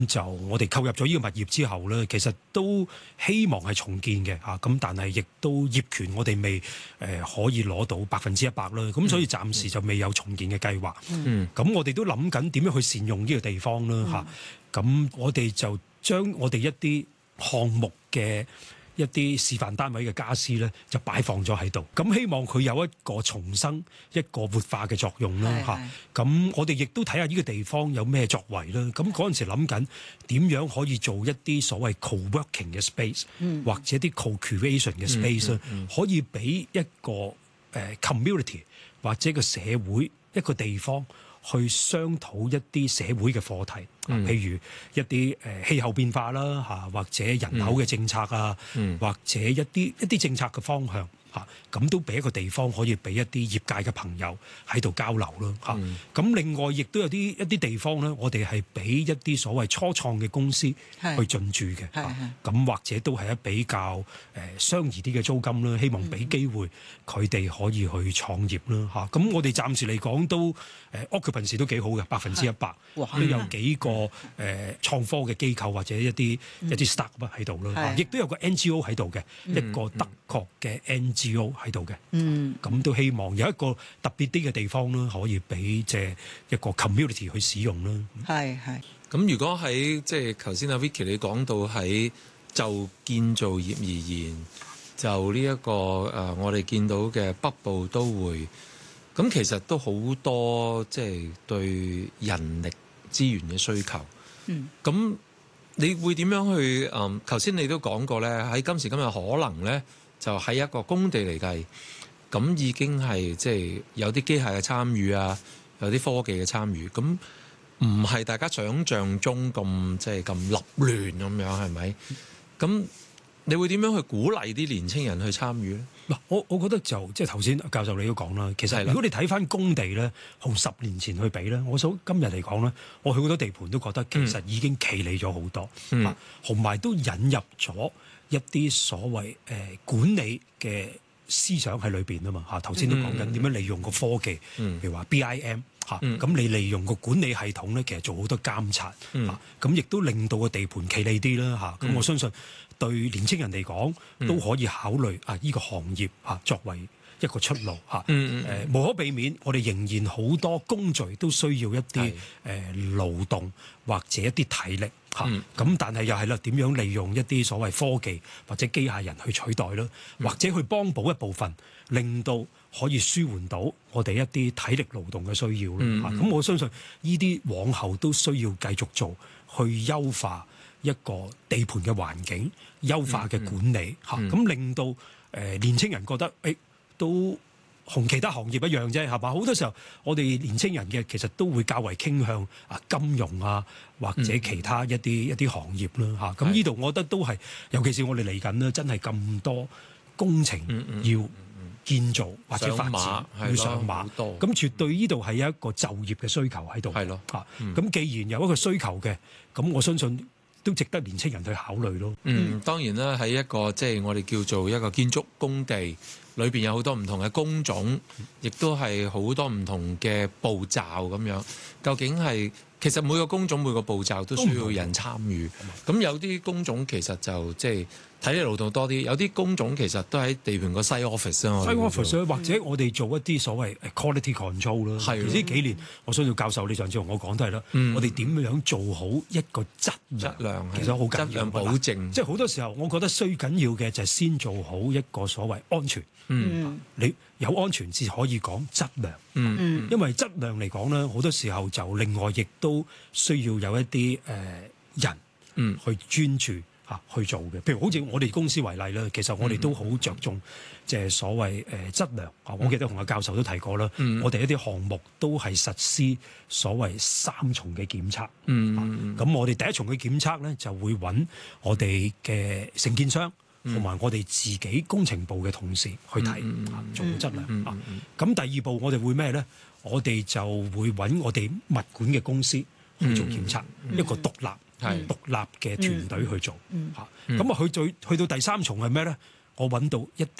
就我哋購入咗呢個物業之後咧，其實都希望係重建嘅嚇，咁但係亦都業權我哋未可以攞到100%啦，咁所以暫時就未有重建嘅計劃。咁我哋都諗緊點樣去善用呢個地方啦嚇。咁我哋就將我哋一啲項目嘅一啲示範單位嘅傢俬咧，就擺放咗喺度。咁希望佢有一個重生、一個活化嘅作用啦嚇。咁我哋亦都睇下呢個地方有咩作為啦。咁嗰陣時諗緊點樣可以做一啲所謂 co-working 嘅 space，或者啲 co-creation 嘅 space 可以俾一個community 或者個社會一個地方去商討一啲社會嘅課題，譬如一啲氣候變化啦嚇，或者人口嘅政策啊，或者一啲政策嘅方向嚇，咁都俾一個地方可以俾一啲業界嘅朋友喺度交流咯嚇。咁另外亦都有一啲地方咧，我哋係俾一啲所謂初創嘅公司去進駐嘅，咁或者都係一比較相宜啲嘅租金啦。希望俾機會佢哋可以去創業啦嚇。咁我哋暫時嚟講都occupancy都幾好嘅，100%，都有幾個創科嘅機構或者一啲 startup 喺度啦，亦都有個 NGO 喺度嘅，一個德國嘅 NGO 喺度嘅，咁都希望有一個特別啲嘅地方啦，可以俾即係一個 community 去使用啦。 係。 咁如果喺即係頭先阿 Vicky 你講到喺就建造業而言，就呢一個我哋見到嘅北部都會。咁其實都好多即係對人力資源嘅需求。咁你會點樣去？頭先你都講過咧，喺今時今日可能咧，就喺一個工地嚟計，咁已經係即係有啲機械嘅參與啊，有啲科技嘅參與。咁唔係大家想像中咁即係咁立亂咁樣，係咪？咁你會點樣去鼓勵啲年青人去參與咧？ 嗱，我覺得就即係頭先教授你都講啦，其實如果你睇翻工地咧，同10年前去比咧，我想今日嚟講咧，我去好多地盤都覺得其實已經企理咗好多，同埋都引入咗一啲所謂管理嘅思想喺裏邊啊嘛嚇。頭先都講緊點樣利用個科技，譬如話 BIM 嚇，咁你利用個管理系統咧，其實做好多監察嚇，咁亦都令到個地盤企理啲啦嚇。咁我相信對年青人嚟講都可以考慮呢個行業作為一個出路嚇。無可避免，我哋仍然好多工序都需要一啲勞動或者一啲體力嚇。咁但係又係啦，點樣利用一啲所謂科技或者機械人去取代啦，或者去幫補一部分，令到可以舒緩到我哋一啲體力勞動嘅需要啦。咁我相信呢啲往後都需要繼續做，去優化一個地盤嘅環境，優化嘅管理嚇，咁令到年青人覺得都同其他行業一樣啫，係嘛？好多時候我哋年青人嘅其實都會較為傾向金融啊，或者其他一啲行業啦嚇。咁呢度我覺得都係，尤其是我哋嚟緊啦，真係咁多工程要建造或者發展要上馬，咁絕對呢度係有一個就業嘅需求喺度。係咯嚇，咁既然有一個需求嘅，咁我相信都值得年青人去考慮咯。 當然啦，喺一個即係我哋叫做一個建築工地裏邊有好多唔同嘅工種，亦都係好多唔同嘅步驟咁樣。究竟係其實每個工種每個步驟都需要人參與。咁有啲工種其實就即係體力勞動多啲，有啲工種其實都喺地盤個 site office 啊。 site office 或者我哋做一啲所謂 quality control 啦。係呢幾年，我相信教授你上次同我講都係啦。我哋點樣做好一個質量其實好緊要。質量保證，即係好多時候，我覺得最緊要嘅就係先做好一個所謂安全。你有安全至可以講質量。因為質量嚟講咧，好多時候就另外亦都需要有一啲人去專注去做嘅。譬如好似我哋公司為例啦，其實我哋都好着重即係所謂質量。我記得同阿教授都提過啦，我哋一啲項目都係實施所謂3重嘅檢測。咁我哋第一重嘅檢測咧，就會揾我哋嘅承建商同埋我哋自己工程部嘅同事去睇做質量。咁第二步我哋會咩咧？我哋就會揾我哋物管嘅公司去做檢測，一個獨立嘅團隊去做嚇。咁去到第3重係咩咧？我揾到一啲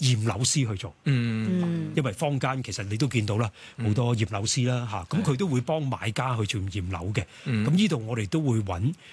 驗樓師去做。因為坊間其實你都見到啦，好多驗樓師啦嚇，咁佢都會幫買家去做驗樓嘅。咁呢度我哋都會揾